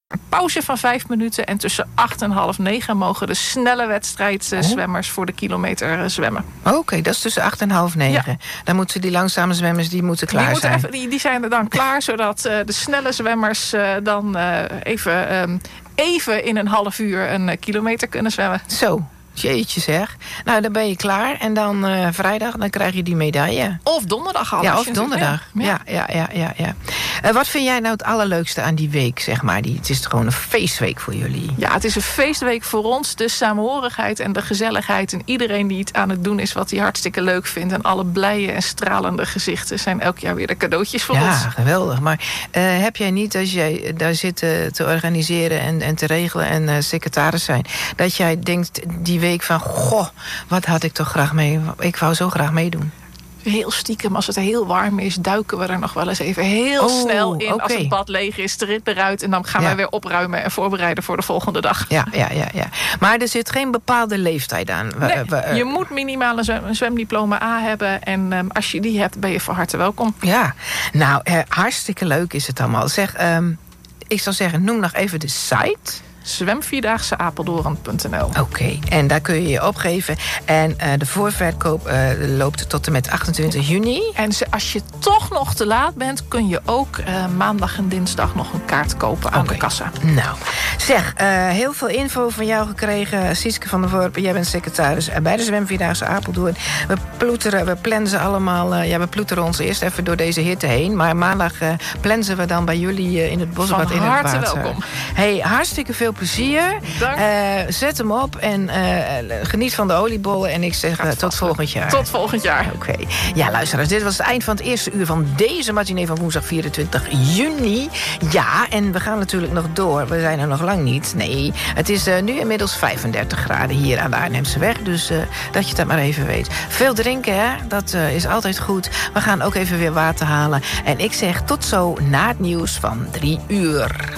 pauze van 5 minuten. En tussen 8 en half 9 mogen de snelle wedstrijdzwemmers voor de kilometer zwemmen. Oké, dat is tussen 8 en half 9. Ja. Dan moeten die langzame zwemmers klaar zijn. Die zijn er dan klaar, zodat de snelle zwemmers dan even in een half uur een kilometer kunnen zwemmen. Zo. Jeetje zeg. Nou, dan ben je klaar. En dan vrijdag, dan krijg je die medaille. Of donderdag al. Ja, of donderdag. Ja. Wat vind jij nou het allerleukste aan die week, zeg maar? Het is gewoon een feestweek voor jullie. Ja, het is een feestweek voor ons. De samenhorigheid en de gezelligheid. En iedereen die iets aan het doen is wat hij hartstikke leuk vindt. En alle blije en stralende gezichten zijn elk jaar weer de cadeautjes voor ons. Ja, geweldig. Maar heb jij niet, als jij daar zit te organiseren en te regelen en secretaris zijn, dat jij denkt die week van, goh, wat had ik toch graag mee. Ik wou zo graag meedoen. Heel stiekem, als het heel warm is, duiken we er nog wel eens even heel snel in. Okay. Als het bad leeg is, eruit. En dan gaan wij weer opruimen en voorbereiden voor de volgende dag. Ja. Maar er zit geen bepaalde leeftijd aan. Nee, je moet minimaal een zwemdiploma A hebben. En als je die hebt, ben je van harte welkom. Ja, nou, hartstikke leuk is het allemaal. Zeg, ik zou zeggen, noem nog even de site. zwemvierdaagseapeldoorn.nl. Oké, en daar kun je je opgeven. En de voorverkoop loopt tot en met 28 juni. En als je toch nog te laat bent, kun je ook maandag en dinsdag nog een kaart kopen aan de kassa. Nou, zeg, heel veel info van jou gekregen. Sieske van der Worpen, jij bent secretaris bij de Zwemvierdaagse Apeldoorn. We plannen ze allemaal. We ploeteren ons eerst even door deze hitte heen. Maar maandag plannen we dan bij jullie in het bosbad in het water. Van harte welkom. Hey, hartstikke veel plezier. Zet hem op en geniet van de oliebollen. En ik zeg tot volgend jaar. Tot volgend jaar. Oké. Ja, luisteraars, dit was het eind van het eerste uur van deze matinee van woensdag 24 juni. Ja, en we gaan natuurlijk nog door. We zijn er nog lang niet. Nee, het is nu inmiddels 35 graden hier aan de Arnhemseweg. Dus dat je dat maar even weet. Veel drinken, hè? Dat is altijd goed. We gaan ook even weer water halen. En ik zeg tot zo na het nieuws van 3 uur.